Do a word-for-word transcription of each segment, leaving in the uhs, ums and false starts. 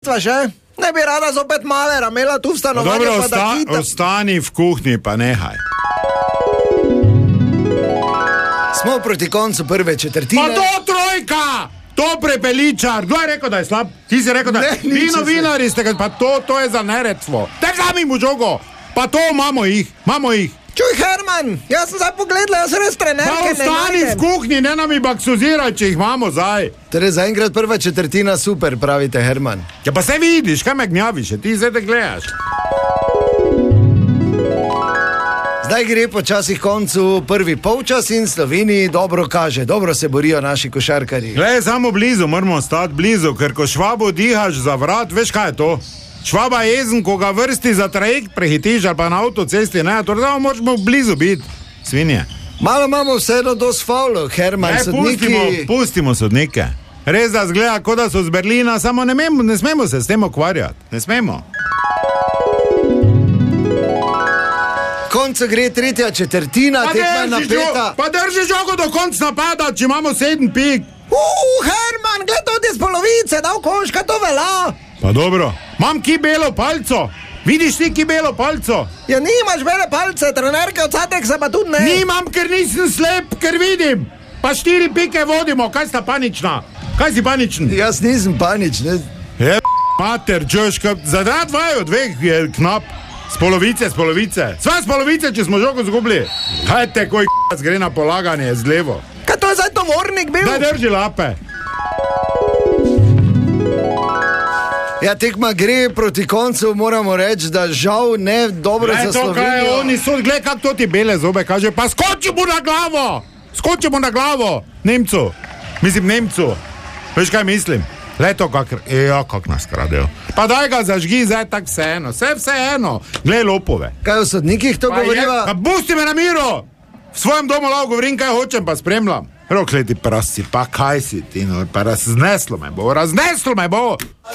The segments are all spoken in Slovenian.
Še? Ne bi rada zopet malera imela tu v stanovanju. Dobro, osta, ostani v kuhinji, pa nehaj. Smo proti koncu prve četrtine. Pa to trojka! To prepeličar! Kdo je rekel, da je slab? Ti si rekel, da je... Vi novinari ste, pa to, to je za neredstvo. Te vzami mu žogo! Pa to imamo jih, imamo jih. Čuj, Herman, jaz sem zdaj pogledala, jaz res trenerke ne najdem. Pa ostani v kuhinji, ne nam jih baksuziraj, če jih imamo zdaj. Torej, zaenkrat prva četrtina super, pravite, Herman. Ja, pa se vidiš, kaj me gnjaviš, ti zdaj te gledaš. Zdaj gre počasi koncu prvi polčas in Sloveniji dobro kaže, dobro se borijo naši košarkarji. Glej, samo blizu, moramo ostati blizu, ker ko Švabo dihaš za vrat, veš kaj je to? Švaba je jezen, ko ga vrsti za trajekt prehitiš ali pa na avtocesti, ne, torej da moramo blizu biti, svinje. Malo imamo vseeno dosti faulov, Herman, ne, sodniki... Pustimo, pustimo sodnike. Res da zgleda, kot da so z Berlina, samo ne, memo, ne smemo se s tem ukvarjati, ne smemo. Koncu gre tretja četrtina, tekma napeta. Pa drži žogo do konca napada, če imamo sedem pik. Uuu, Herman, gled tudi z polovice, da v koška to velja. Pa dobro, imam ki belo palco. Vidiš ti ki belo palco? Ja, nimaš bele palce, trenerke od Satek se pa tudi ne. Nimam, ker nisem slep, ker vidim. Pa štiri pike vodimo, kaj sta panična? Kaj si paničen? Jaz nisem paničen. Je, mater, čoška, zadrat vaju dveh je knap. Z polovice, z polovice. Sva z polovice, če smo žogo zgubili. Kaj te, koj k***c gre na polaganje z levo? Kaj to je zdaj tovornik bil? Daj drži lape. Ja, tekma gre proti koncu, moramo reči, da žal ne dobro za Slovenijo. Glej, to kaj je, oni so, gled, kak to ti bele zobe kaže, pa skoči mu na glavo! Skoči mu na glavo! Nemcu! Mislim, Nemcu! Veš, kaj mislim? Glej to, kak, ja, kak nas kradejo. Pa daj ga zažgi, zdaj tak vseeno, vse vseeno. Glej lopove. Kaj v sodnikih to govoriva? Pa pusti me na miru! V svojem domu lahko govorim, kaj hočem, pa spremljam. Rokle ti prasci, pa kaj si ti, no, pa razneslo me bo, razneslo me bo!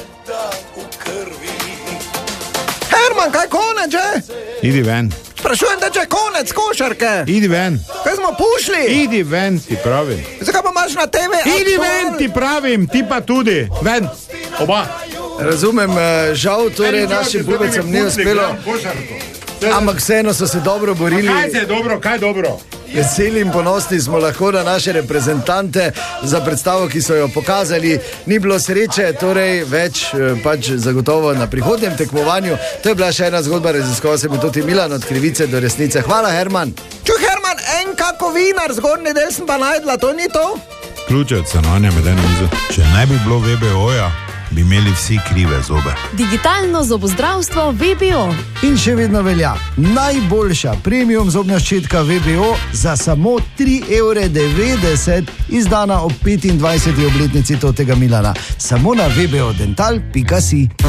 Herman, kaj konec, že? Idi ven. Sprašujem, da če je konec košarke. Idi ven. Kaj smo pušli? Idi ven, ti pravim. Zakaj pa imaš na te ve? Idi ven, ti pravim, ti pa tudi. Ven, oba. Razumem, žal torej našim pubecam ni uspelo. Ampak vseeno so se dobro borili. Kaj se je dobro, kaj dobro? Veseli in ponosni smo lahko na naše reprezentante za predstavo, ki so jo pokazali. Ni bilo sreče, torej več pač zagotovo na prihodnjem tekmovanju. To je bila še ena zgodba, raziskoval se mi tudi Milan od krivice do resnice. Hvala, Herman. Čuj, Herman, en kako vinar, zgornji del sem pa najdla, to ni to? Ključe od stanovanja med eno mizo. Če ne bi bilo V B O-ja, bi imeli vsi krive zobe. Digitalno zobozdravstvo V B O. In še vedno velja najboljša premium zobna ščitka V B O za samo tri evre devetdeset, izdana ob petindvajseti obletnici Totega Milana. Samo na v b o dental pika si.